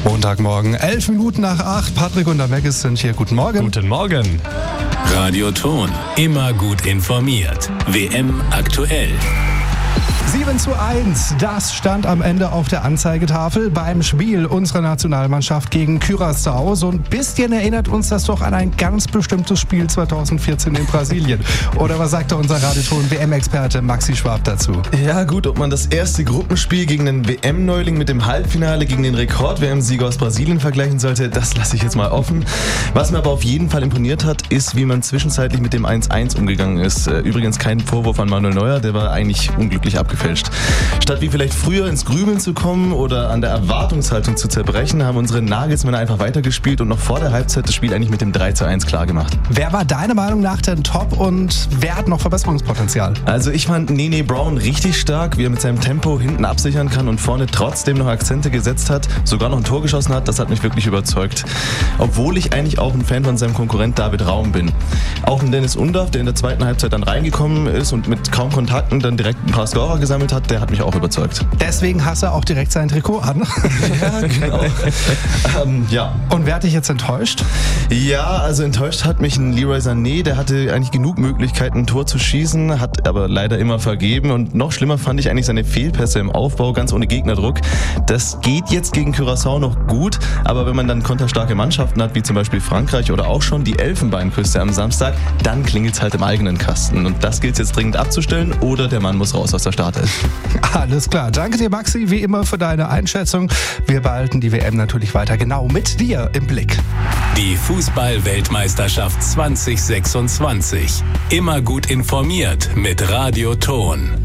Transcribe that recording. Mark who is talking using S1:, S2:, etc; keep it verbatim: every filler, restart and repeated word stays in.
S1: Montagmorgen, elf Minuten nach acht. Patrick und der Meggis sind hier. Guten Morgen.
S2: Guten Morgen.
S3: Radio Ton, immer gut informiert. W M aktuell.
S1: sieben zu eins, das stand am Ende auf der Anzeigetafel beim Spiel unserer Nationalmannschaft gegen Curaçao. So ein bisschen erinnert uns das doch an ein ganz bestimmtes Spiel zweitausendvierzehn in Brasilien. Oder was sagt da unser Radioton-W M-Experte Maxi Schwab dazu?
S4: Ja gut, ob man das erste Gruppenspiel gegen den W M-Neuling mit dem Halbfinale gegen den Rekord-W M-Sieger aus Brasilien vergleichen sollte, das lasse ich jetzt mal offen. Was mir aber auf jeden Fall imponiert hat, ist, wie man zwischenzeitlich mit dem eins eins umgegangen ist. Übrigens kein Vorwurf an Manuel Neuer, der war eigentlich unglücklich abgefälscht. Statt wie vielleicht früher ins Grübeln zu kommen oder an der Erwartungshaltung zu zerbrechen, haben unsere Nagelsmänner einfach weitergespielt und noch vor der Halbzeit das Spiel eigentlich mit dem drei zu eins klar gemacht.
S1: Wer war deiner Meinung nach denn top und wer hat noch Verbesserungspotenzial?
S4: Also ich fand Nene Brown richtig stark, wie er mit seinem Tempo hinten absichern kann und vorne trotzdem noch Akzente gesetzt hat, sogar noch ein Tor geschossen hat, das hat mich wirklich überzeugt. Obwohl ich eigentlich auch ein Fan von seinem Konkurrent David Raum bin. Auch ein Dennis Undaff, der in der zweiten Halbzeit dann reingekommen ist und mit kaum Kontakten dann direkt ein paar Scorer gesammelt hat, der hat mich auch überzeugt.
S1: Deswegen hast du auch direkt sein Trikot an.
S4: Ja, genau. ähm, ja.
S1: Und wer hat dich jetzt enttäuscht?
S4: Ja, also enttäuscht hat mich ein Leroy Sané, der hatte eigentlich genug Möglichkeiten, ein Tor zu schießen, hat aber leider immer vergeben und noch schlimmer fand ich eigentlich seine Fehlpässe im Aufbau, ganz ohne Gegnerdruck. Das geht jetzt gegen Curaçao noch gut, aber wenn man dann konterstarke Mannschaften hat, wie zum Beispiel Frankreich oder auch schon die Elfenbeinküste am Samstag, dann klingelt es halt im eigenen Kasten und das gilt es jetzt dringend abzustellen oder der Mann muss raus aus der Startelf.
S1: Alles klar. Danke dir, Maxi, wie immer für deine Einschätzung. Wir behalten die W M natürlich weiter genau mit dir im Blick.
S3: Die Fußball-Weltmeisterschaft zwanzig sechsundzwanzig. Immer gut informiert mit Radio Ton.